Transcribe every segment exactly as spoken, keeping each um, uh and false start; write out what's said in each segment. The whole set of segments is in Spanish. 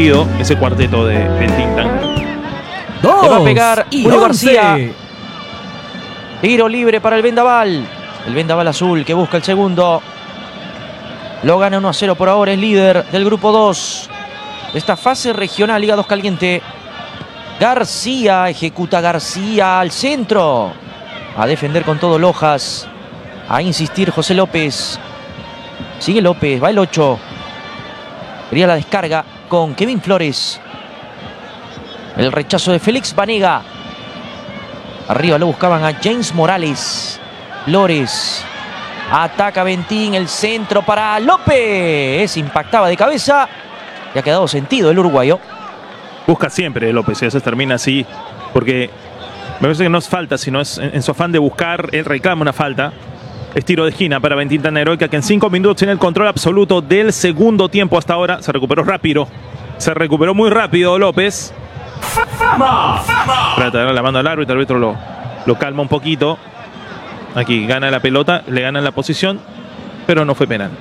ese cuarteto de, del Tintán. Le va a pegar Julio García. Tiro libre para el Vendaval. El Vendaval azul que busca el segundo. Lo gana uno a cero por ahora. Es líder del grupo dos. Esta fase regional Liga dos Caliente. García, ejecuta García al centro. A defender con todo Lojas. A insistir José López. Sigue López, va el ocho. Quería la descarga con Kevin Flores. El rechazo de Félix Banega. Arriba lo buscaban a James Morales. Flores. Ataca Ventín, el centro para López. Impactaba de cabeza. Y ha quedado sentido el uruguayo. Busca siempre López y a veces termina así. Porque me parece que no es falta, sino es en, en su afán de buscar, él reclama una falta. Es tiro de esquina para Ventín Tan Heroica, que en cinco minutos tiene el control absoluto del segundo tiempo hasta ahora. Se recuperó rápido. Se recuperó muy rápido López. Trata de dar la mano al árbitro. El árbitro lo, lo calma un poquito. Aquí gana la pelota, le ganan la posición, pero no fue penal.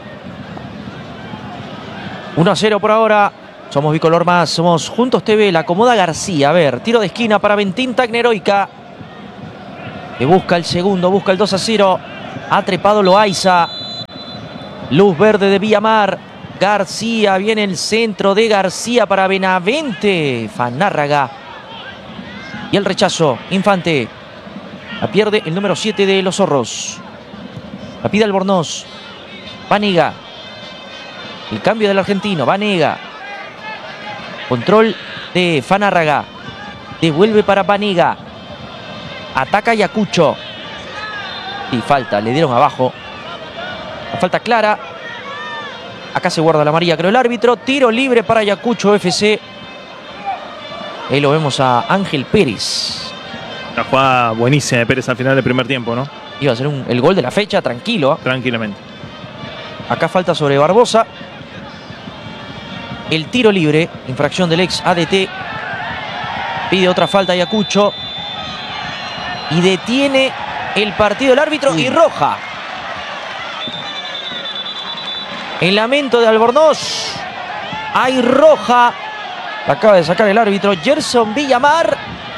uno a cero por ahora. Somos Bicolor Más, somos Juntos T V. La acomoda García. A ver, tiro de esquina para Ventín Tecneroica. Que busca el segundo, busca el dos a cero. Ha trepado Loaiza. Luz verde de Villamar. García, viene el centro de García para Benavente. Fanárraga. Y el rechazo, Infante. La pierde el número siete de los Zorros. La pide Albornoz. Banega. El cambio del argentino, Banega. Control de Fanárraga. Devuelve para Banega. Ataca Ayacucho. Y falta, le dieron abajo. La falta clara. Acá se guarda la amarilla, creo el árbitro. Tiro libre para Ayacucho F C. Ahí lo vemos a Ángel Pérez. La jugada buenísima de Pérez al final del primer tiempo, ¿no? Iba a ser un, el gol de la fecha, tranquilo. Tranquilamente. Acá falta sobre Barbosa. El tiro libre, infracción del ex A D T. Pide otra falta Ayacucho. Y detiene el partido el árbitro. Uy. Y roja. El lamento de Albornoz. Hay roja. Acaba de sacar el árbitro Gerson Villamar.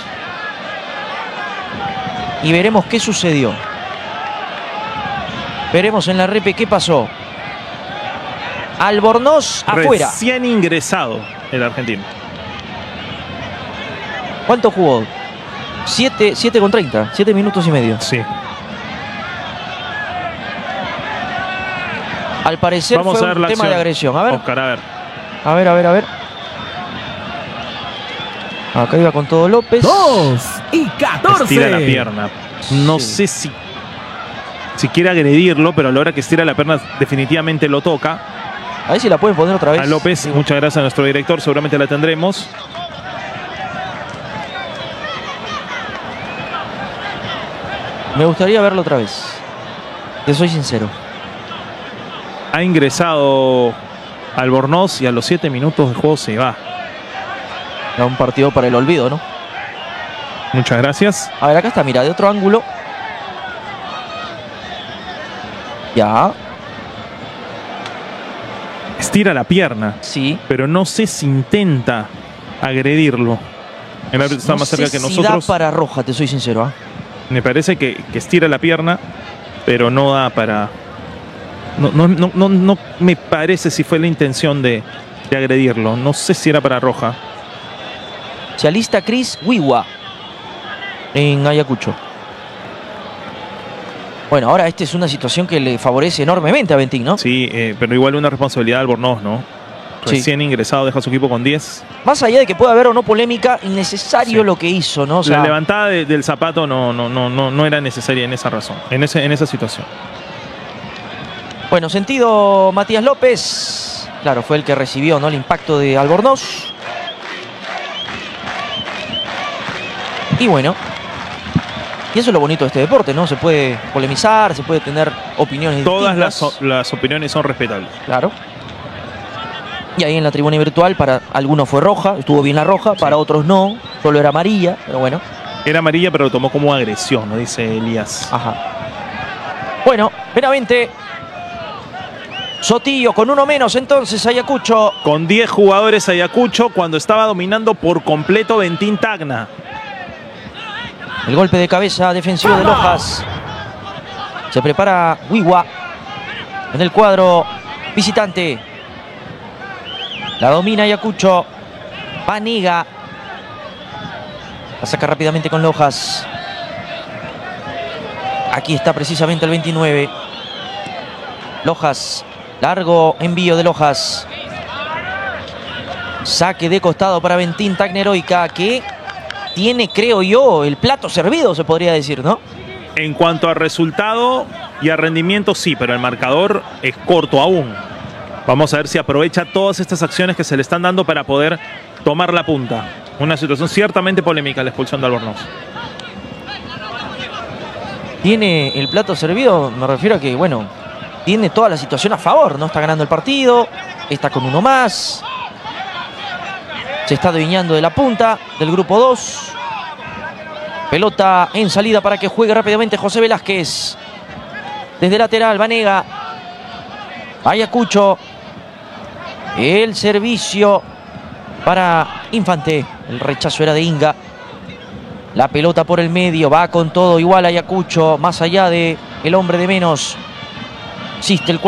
Y veremos qué sucedió. Veremos en la repe qué pasó. Albornoz afuera. Recién ingresado el argentino. ¿Cuánto jugó? siete con treinta. siete minutos y medio. Sí. Al parecer Vamos fue a ver un la tema acción. de agresión. A ver. Oscar, a ver. A ver, a ver, a ver. Acá iba con todo López. dos y catorce. Estira la pierna. No sí. sé si, si quiere agredirlo, pero a la hora que estira la pierna definitivamente lo toca. A ver si la pueden poner otra vez. A López, sí. Muchas gracias a nuestro director. Seguramente la tendremos. Me gustaría verlo otra vez. Te soy sincero. Ha ingresado Albornoz y a los siete minutos de juego se va. Era un partido para el olvido, ¿no? Muchas gracias. A ver, acá está, mira, de otro ángulo. Ya. Estira la pierna. Sí. Pero no sé si intenta agredirlo. El árbitro está no más cerca sé que si nosotros. Da para roja, te soy sincero. ¿eh? Me parece que, que estira la pierna, pero no da para... No, no, no, no, no me parece si fue la intención de, de agredirlo. No sé si era para roja. Se alista Cris Wiwa en Ayacucho. Bueno, ahora esta es una situación que le favorece enormemente a Ventín, ¿no? Sí, eh, pero igual una responsabilidad de Albornoz, ¿no? Recién sí. ingresado, deja a su equipo con diez. Más allá de que pueda haber o no polémica, innecesario sí. lo que hizo, ¿no? O sea, la levantada de, del zapato no, no, no, no, no era necesaria en esa razón, en, ese, en esa situación. Bueno, sentido Matías López. Claro, fue el que recibió, ¿no?, el impacto de Albornoz. Y bueno, y eso es lo bonito de este deporte, ¿no? Se puede polemizar, se puede tener opiniones Todas distintas. las, las opiniones son respetables. Claro. Y ahí en la tribuna virtual, para algunos fue roja, estuvo bien la roja, sí. Para otros no, solo era amarilla, pero bueno. Era amarilla, pero lo tomó como agresión, ¿no? Dice Elías. Ajá. Bueno, Benavente Sotillo con uno menos entonces Ayacucho. Con diez jugadores Ayacucho cuando estaba dominando por completo Bentín Tacna. El golpe de cabeza defensivo de Lojas. Se prepara Huigua en el cuadro visitante. La domina Ayacucho. Paniga. La saca rápidamente con Lojas. Aquí está precisamente el veintinueve. Lojas. Largo envío de Lojas. Saque de costado para Bentín Tacna Heroica, que tiene, creo yo, el plato servido, se podría decir, ¿no? En cuanto a resultado y a rendimiento, sí, pero el marcador es corto aún. Vamos a ver si aprovecha todas estas acciones que se le están dando para poder tomar la punta. Una situación ciertamente polémica la expulsión de Albornoz. Tiene el plato servido, me refiero a que, bueno, tiene toda la situación a favor, ¿no? Está ganando el partido, está con uno más. Se está adueñando de la punta del grupo dos. Pelota en salida para que juegue rápidamente José Velázquez. Desde lateral, Vanega. Ayacucho. El servicio para Infante. El rechazo era de Inga. La pelota por el medio, va con todo igual Ayacucho. Más allá de el hombre de menos. Existe el